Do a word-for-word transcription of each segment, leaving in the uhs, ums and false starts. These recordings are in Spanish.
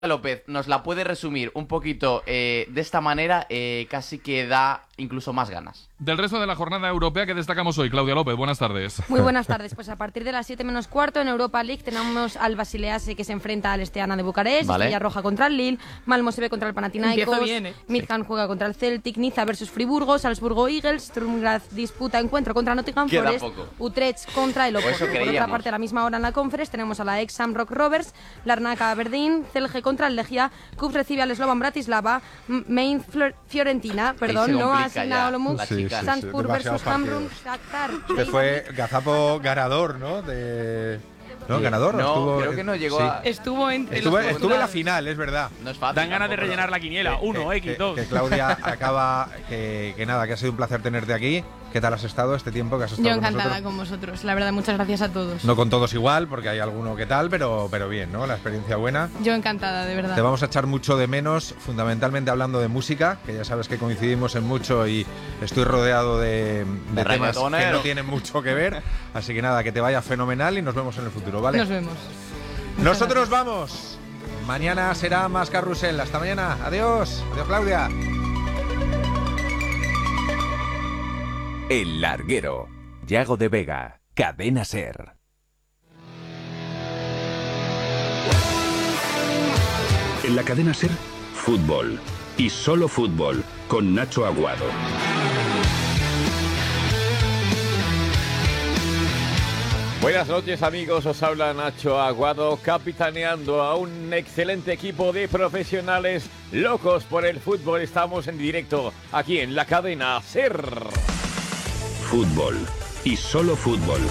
López nos la puede resumir un poquito eh, de esta manera, eh, casi que da incluso más ganas. Del resto de la jornada europea que destacamos hoy, Claudia López, buenas tardes. Muy buenas tardes, pues a partir de las siete menos cuarto en Europa League tenemos al Basilease que se enfrenta al Steaua de Bucarest, vale. Estrella Roja contra el Lille, Malmo se ve contra el Panathinaikos, bien, ¿eh? Midtjylland juega contra el Celtic, Niza versus Friburgo, Salzburgo Eagles, Sturm Graz disputa encuentro contra Nottingham Queda Forest, poco. Utrecht contra el Oporto. Eso Por otra creíamos. parte, a la misma hora en la Conference tenemos a la ex Shamrock Rovers, Larnaca Aberdeen, Celje contra el Legia, Kup recibe al Slovan Bratislava, M- Main Flor- Fiorentina, perdón, se no ha complica asignado ya, Olomouc, la chica. Sí, sí, sí, Salzburg demasiados versus Hamrun partidos. Shakhtar. Este fue Gazapo ganador, ¿no? De... ¿No? Sí. ¿Ganador? No, Estuvo... creo que no llegó sí. a... Estuvo entre Estuvo, los estuvo en la postulados. final, es verdad. No es fácil. Dan ganas de tampoco, rellenar la quiniela. Uno, que, X, que- dos. que Claudia acaba, que, que nada, que ha sido un placer tenerte aquí. ¿Qué tal has estado este tiempo que has estado Yo con encantada nosotros? con vosotros. La verdad, muchas gracias a todos. No con todos igual, porque hay alguno que tal, pero, pero bien, ¿no? La experiencia buena. Yo encantada, de verdad. Te vamos a echar mucho de menos, fundamentalmente hablando de música, que ya sabes que coincidimos en mucho y estoy rodeado de, de De temas que reggaetonero. no tienen mucho que ver. Así que nada, que te vaya fenomenal y nos vemos en el futuro, ¿vale? Nos vemos. Muchas Nosotros gracias. vamos. Mañana será más carrusel. Hasta mañana. Adiós. Adiós, Claudia. El Larguero. Yago de Vega. Cadena Ser. En la cadena Ser, fútbol. Y solo fútbol, con Nacho Aguado. Buenas noches amigos, os habla Nacho Aguado, capitaneando a un excelente equipo de profesionales locos por el fútbol. Estamos en directo aquí en la cadena SER. Fútbol. Y solo fútbol.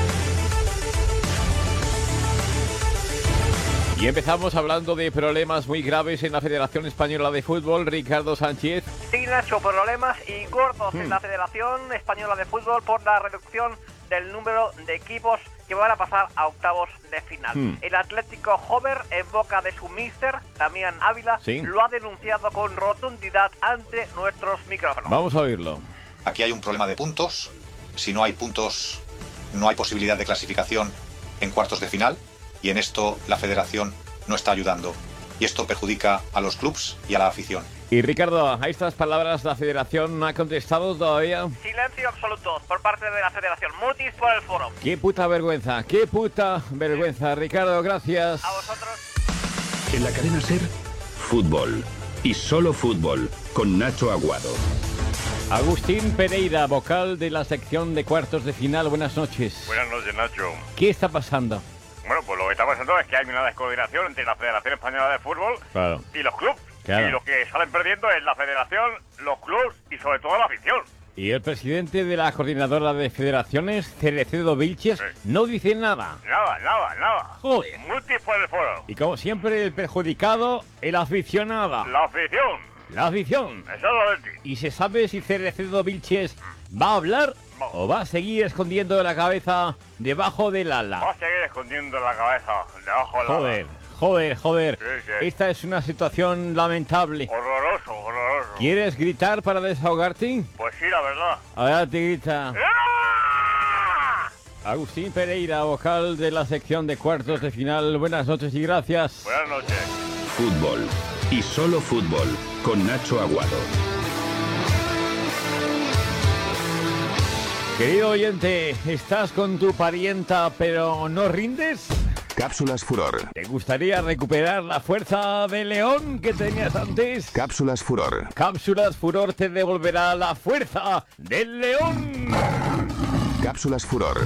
Y empezamos hablando de problemas muy graves en la Federación Española de Fútbol. Ricardo Sánchez. Sí, Nacho, problemas y gordos Hmm. en la Federación Española de Fútbol por la reducción del número de equipos que van a pasar a octavos de final. Hmm. El Atlético Hover, en boca de su míster, Damián Ávila, Sí. lo ha denunciado con rotundidad ante nuestros micrófonos. Vamos a oírlo. Aquí hay un problema de puntos. Si no hay puntos, no hay posibilidad de clasificación en cuartos de final. Y en esto la federación no está ayudando. Y esto perjudica a los clubs y a la afición. Y Ricardo, a estas palabras la Federación no ha contestado todavía. Silencio absoluto por parte de la Federación. Mutis por el foro. Qué puta vergüenza, qué puta vergüenza. Ricardo, gracias. A vosotros. En la cadena Ser, fútbol. Y solo fútbol, con Nacho Aguado. Agustín Pereira, vocal de la sección de cuartos de final. Buenas noches. Buenas noches, Nacho. ¿Qué está pasando? Bueno, pues lo que está pasando es que hay una descoordinación entre la Federación Española de Fútbol Claro. y los clubes. Claro. Y lo que salen perdiendo es la Federación, los clubes y sobre todo la afición. Y el presidente de la coordinadora de federaciones, Cerecedo Vilches, Sí. no dice nada. Nada, nada, nada. Joder. Mutis por el foro. Y como siempre, el perjudicado, el aficionado. La afición. La afición. Exactamente. ¿Y se sabe si Cerecedo Vilches va a hablar o va a seguir escondiendo la cabeza debajo del Va ala? a seguir escondiendo la cabeza debajo de la... Joder, joder, joder. Sí, sí. Esta es una situación lamentable. Horroroso, horroroso. ¿Quieres gritar para desahogarte? Pues sí, la verdad. Ahora te grita. ¡Ah! Agustín Pereira, vocal de la sección de cuartos de final. Buenas noches y gracias. Buenas noches. Fútbol. Y solo fútbol, con Nacho Aguado. Querido oyente, ¿estás con tu parienta pero no rindes? Cápsulas Furor. ¿Te gustaría recuperar la fuerza de león que tenías antes? Cápsulas Furor. Cápsulas Furor te devolverá la fuerza del león. Cápsulas Furor.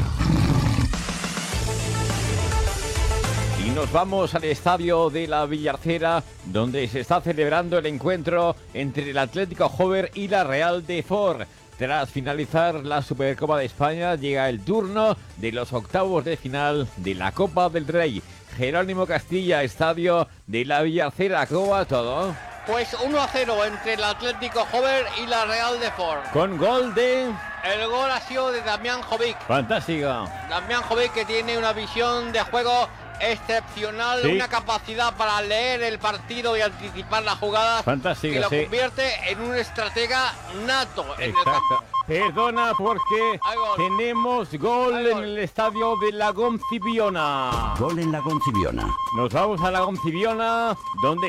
Y nos vamos al estadio de la Villarcera, donde se está celebrando el encuentro entre el Atlético Hover y la Real de Fort. Tras finalizar la Supercopa de España, llega el turno de los octavos de final de la Copa del Rey. Jerónimo Castilla, estadio de la Villarcera. ¿Cómo va todo? Pues uno a cero entre el Atlético Hover y la Real de Fort. Con gol de... El gol ha sido de Damián Jovic. Fantástico. Damián Jovic, que tiene una visión de juego excepcional, Sí. una capacidad para leer el partido y anticipar las jugadas Fantástico, que lo sí. convierte en un estratega nato en el Exacto. campo. Perdona porque Hay gol. tenemos gol Hay en gol. el estadio de La Concibiona. Gol en la Concibiona. Nos vamos a La Concibiona, donde